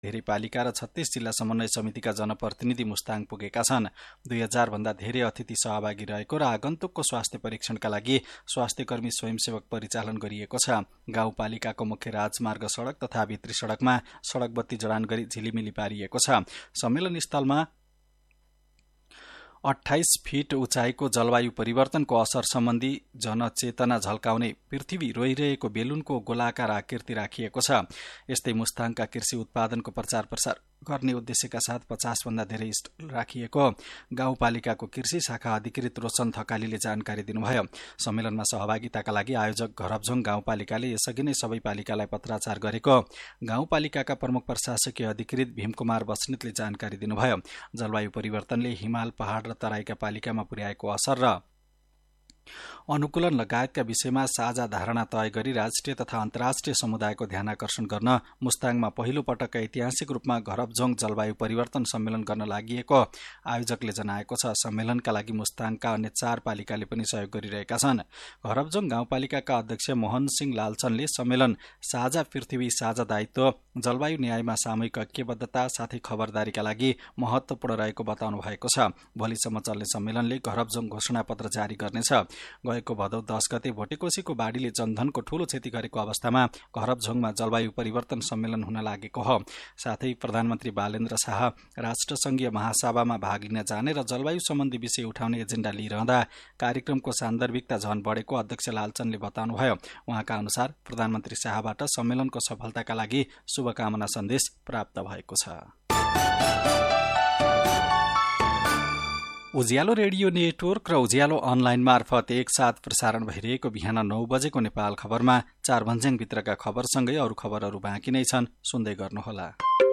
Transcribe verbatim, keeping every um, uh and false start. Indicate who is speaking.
Speaker 1: धेरै पालिका र छत्तीस जिल्ला समन्वय समितिका जनप्रतिनिधि मुस्ताङ पुगेका छन्। दुई हजार भन्दा धेरै अतिथि सहभागी रहेको र आगन्तुकको स्वास्थ्य परीक्षणका लागि स्वास्थ्यकर्मी स्वयंसेवक परिचालन गरिएको छ। गाउँपालिकाको मुख्य राजमार्ग सडक तथा भित्री सडकमा सडक बत्ती जडान गरी झिलिमिली पारिएको छ। सम्मेलन स्थलमा अठाइस फिट उचाइको जलवायु परिवर्तनको असर सम्बन्धी जनचेतना झल्काउने पृथ्वी रोइरहेको बेलुनको गोलाकार आकृति राखिएको छ। यस्तै मुस्ताङका कृषि उत्पादनको प्रचार प्रसार गर्ने उद्देश्यका साथ पचास भन्दा धेरै स्टल राखिएको गाउँपालिकाको कृषि शाखा अधिकृत रोशन थकालीले जानकारी दिनुभयो। सम्मेलनमा सहभागिताका लागि आयोजक घरबझोङ गाउँपालिकाले यसअघि नै सबै पालिकालाई पत्राचार गरेको गाउँपालिकाका प्रमुख प्रशासकीय अधिकृत भीमकुमार बस्नेतले जानकारी दिनुभयो। जलवायु परिवर्तनले हिमाल, पहाड र तराईका पालिकामा पुर्याएको असर र अनुकूलन लगायतका विषयमा साझा धारणा तय गरी राष्ट्रिय तथा अन्तर्राष्ट्रिय समुदायको ध्यानाकर्षण गर्न मुस्ताङमा पहिलो पटक ऐतिहासिक रूपमा घरबझोङ जलवायु परिवर्तन सम्मेलन गर्न लागि आयोजकले जनाएको छ। सम्मेलनका लागि मुस्ताङका अन्य चार पालिकाले पनि सहयोग गरिरहेका छन्। घरबझोङ गाउँपालिकाका अध्यक्ष मोहन सिंह लालचनले सम्मेलन साझा पृथ्वी साझा दायित्व, जलवायु न्यायमा सामूहिक ऐक्यबद्धता साथै खबरदारीका लागि महत्वपूर्ण रहेको बताउनु भएको छ। भोलिसम्म चल्ने सम्मेलनले घरबझोङ घोषणा पत्र जारी गर्नेछ। गएको भदौ दस गते भोटेकोसीको बाढीले जनधनको ठूलो क्षति गरेको अवस्थामा घरबझोङमा जलवायु परिवर्तन सम्मेलन हुन लागेको हो। साथै प्रधानमन्त्री बालेन्द्र शाह राष्ट्रसंघीय महासभामा भाग लिन जाने र जलवायु सम्बन्धी विषय उठाउने एजेण्डा लिइरहँदा कार्यक्रमको सान्दर्भिकता झन बढेको अध्यक्ष लालचनले बताउनुभयो। उहाँका अनुसार प्रधानमन्त्री शाहबाट सम्मेलनको सफलताका लागि शुभकामना सन्देश प्राप्त भएको छ। उज्यालो रेडियो नेटवर्क र उज्यालो अनलाइन मार्फत एकसाथ प्रसारण भइरहेको बिहान नौ बजेको नेपाल खबरमा चार भन्ज्याङभित्रका खबरसँगै अरू खबरहरू बाँकी नै छन्, सुन्दै गर्नुहोला।